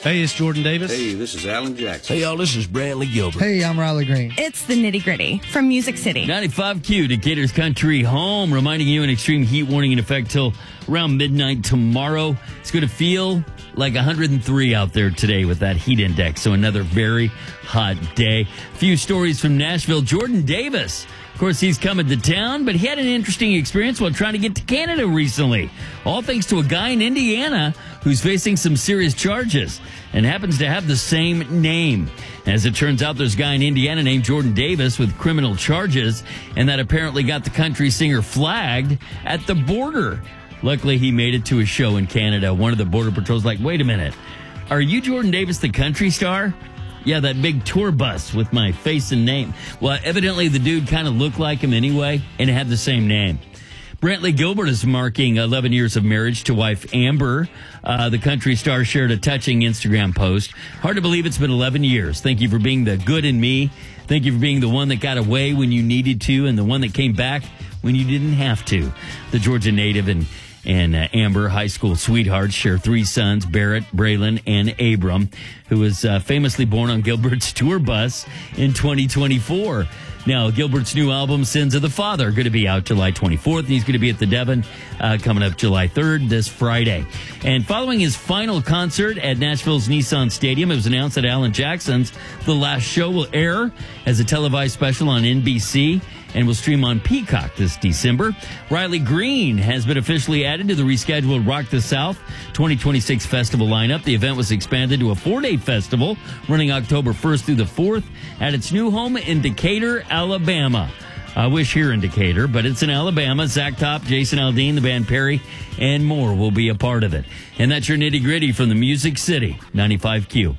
Hey, it's Jordan Davis. Hey, this is Alan Jackson. Hey, y'all, this is Brantley Gilbert. Hey, I'm Riley Green. It's the Nitty Gritty from Music City. 95Q, Decatur's Country Home, reminding you an extreme heat warning in effect till around midnight tomorrow. It's going to feel like 103 out there today with that heat index, so another very hot day. A few stories from Nashville. Jordan Davis, of course, he's coming to town, but he had an interesting experience while trying to get to Canada recently. All thanks to a guy in Indiana who's facing some serious charges and happens to have the same name. As it turns out, there's a guy in Indiana named Jordan Davis with criminal charges, and that apparently got the country singer flagged at the border. Luckily, he made it to a show in Canada. One of the Border Patrol's like, wait a minute, are you Jordan Davis, the country star? Yeah, that big tour bus with my face and name. Well, evidently the dude kind of looked like him anyway and had the same name. Brantley Gilbert is marking 11 years of marriage to wife Amber. The country star shared a touching Instagram post. Hard to believe it's been 11 years. Thank you for being the good in me. Thank you for being the one that got away when you needed to and the one that came back when you didn't have to. The Georgia native and Amber, high school sweethearts, share three sons, Barrett, Braylon, and Abram, who was famously born on Gilbert's tour bus in 2024. Now, Gilbert's new album, Sins of the Father, going to be out July 24th, and he's going to be at the Devon coming up July 3rd, this Friday. And following his final concert at Nashville's Nissan Stadium, it was announced that Alan Jackson's The Last Show will air as a televised special on NBC and will stream on Peacock this December. Riley Green has been officially added to the rescheduled Rock the South 2026 festival lineup. The event was expanded to a 4-day festival running October 1st through the 4th at its new home in Decatur, Alabama. I wish here in Decatur, but it's in Alabama. Zach Top, Jason Aldean, the band Perry, and more will be a part of it. And that's your Nitty Gritty from the Music City, 95Q.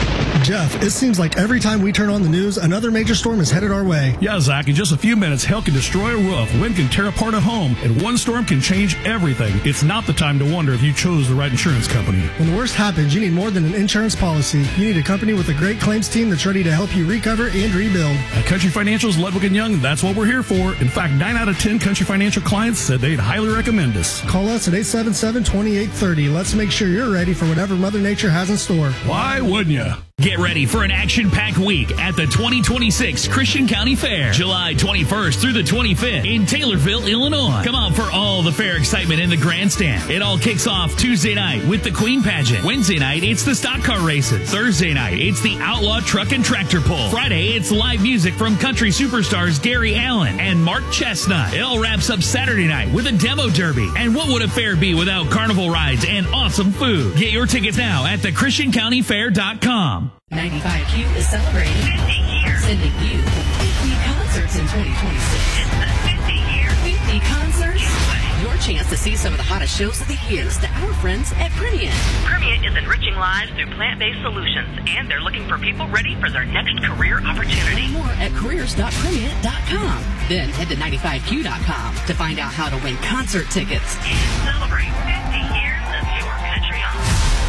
Jeff, it seems like every time we turn on the news, another major storm is headed our way. Yeah, Zach, in just a few minutes, hail can destroy a roof, wind can tear apart a home, and one storm can change everything. It's not the time to wonder if you chose the right insurance company. When the worst happens, you need more than an insurance policy. You need a company with a great claims team that's ready to help you recover and rebuild. At Country Financial's Ludwig & Young, that's what we're here for. In fact, 9 out of 10 Country Financial clients said they'd highly recommend us. Call us at 877-2830. Let's make sure you're ready for whatever Mother Nature has in store. Why wouldn't you? Get ready for an action-packed week at the 2026 Christian County Fair, July 21st through the 25th in Taylorville, Illinois. Come out for all the fair excitement in the grandstand. It all kicks off Tuesday night with the Queen Pageant. Wednesday night, it's the stock car races. Thursday night, it's the Outlaw Truck and Tractor Pull. Friday, it's live music from country superstars Gary Allen and Mark Chestnut. It all wraps up Saturday night with a demo derby. And what would a fair be without carnival rides and awesome food? Get your tickets now at thechristiancountyfair.com. 95Q is celebrating 50 years, sending you 50 concerts in 2026. It's the 50-year 50 concerts. Your chance to see some of the hottest shows of the year to our friends at Primient. Primient is enriching lives through plant-based solutions, and they're looking for people ready for their next career opportunity. Learn more at careers.primient.com. Then head to 95Q.com to find out how to win concert tickets. And celebrate 50 years of your country on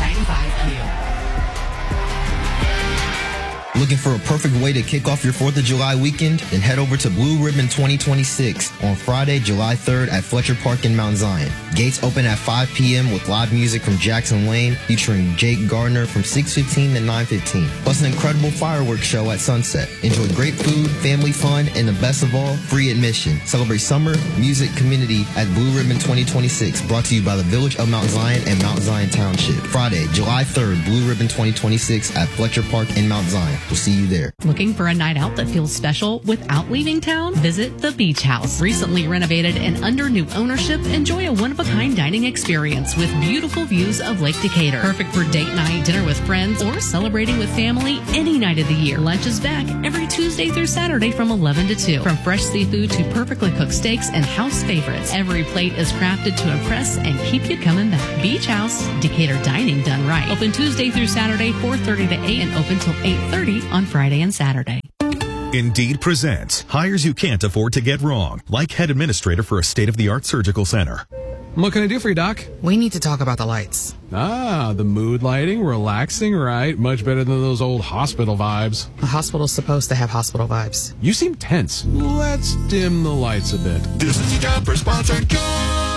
95Q. Looking for a perfect way to kick off your 4th of July weekend? Then head over to Blue Ribbon 2026 on Friday, July 3rd at Fletcher Park in Mount Zion. Gates open at 5 p.m. with live music from Jackson Lane featuring Jake Gardner from 6:15 to 9:15. Plus an incredible fireworks show at sunset. Enjoy great food, family fun, and the best of all, free admission. Celebrate summer, music, community at Blue Ribbon 2026. Brought to you by the Village of Mount Zion and Mount Zion Township. Friday, July 3rd, Blue Ribbon 2026 at Fletcher Park in Mount Zion. We'll see you there. Looking for a night out that feels special without leaving town? Visit the Beach House. Recently renovated and under new ownership, enjoy a one-of-a-kind dining experience with beautiful views of Lake Decatur. Perfect for date night, dinner with friends, or celebrating with family any night of the year. Lunch is back every Tuesday through Saturday from 11 to 2. From fresh seafood to perfectly cooked steaks and house favorites, every plate is crafted to impress and keep you coming back. Beach House, Decatur dining done right. Open Tuesday through Saturday, 4:30 to 8, and open till 8:30 on Friday and Saturday. Indeed presents hires you can't afford to get wrong, like head administrator for a state-of-the-art surgical center. What can I do for you, Doc? We need to talk about the lights. Ah, the mood lighting, relaxing, right? Much better than those old hospital vibes. A hospital's supposed to have hospital vibes. You seem tense. Let's dim the lights a bit. This is your job for Sponsored Jobs.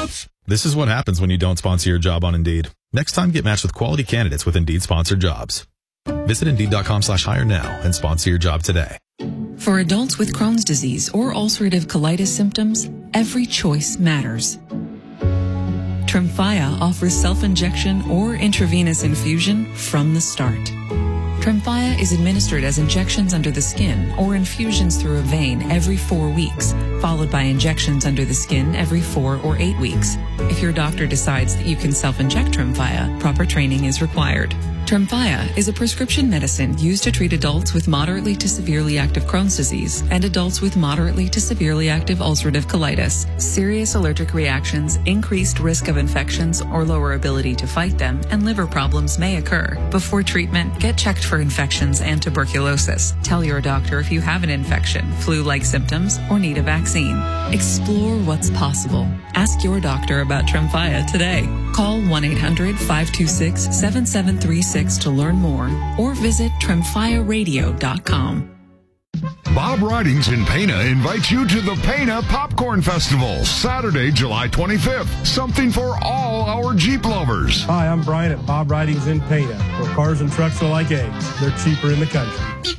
This is what happens when you don't sponsor your job on Indeed. Next time, get matched with quality candidates with Indeed sponsored jobs. Visit Indeed.com/hire now and sponsor your job today. For adults with Crohn's disease or ulcerative colitis symptoms, every choice matters. Tremfya offers self-injection or intravenous infusion from the start. Tremfya is administered as injections under the skin or infusions through a vein every 4 weeks, followed by injections under the skin every 4 or 8 weeks. If your doctor decides that you can self-inject Tremfya, proper training is required. Tremfya is a prescription medicine used to treat adults with moderately to severely active Crohn's disease and adults with moderately to severely active ulcerative colitis. Serious allergic reactions, increased risk of infections or lower ability to fight them, and liver problems may occur. Before treatment, get checked for infections and tuberculosis. Tell your doctor if you have an infection, flu-like symptoms, or need a vaccine. Explore what's possible. Ask your doctor about Tremfya today. Call 1-800-526-7736 to learn more or visit TremfyaRadio.com. Bob Ridings in Pana invites you to the Pana Popcorn Festival, Saturday, July 25th. Something for all our Jeep lovers. Hi, I'm Brian at Bob Ridings in Pana, where cars and trucks are like eggs. They're cheaper in the country.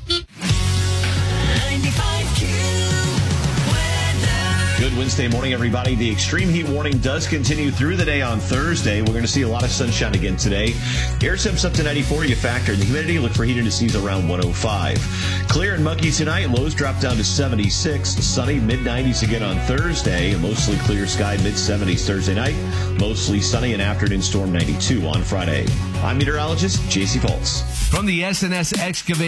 Good Wednesday morning, everybody. The extreme heat warning does continue through the day on Thursday. We're going to see a lot of sunshine again today. Air temps up to 94. You factor in the humidity. Look for heat indices around 105. Clear and muggy tonight. Lows drop down to 76. Sunny, mid-90s again on Thursday. Mostly clear sky, mid-70s Thursday night. Mostly sunny and afternoon storm 92 on Friday. I'm meteorologist J.C. Pulse. From the S&S Excavating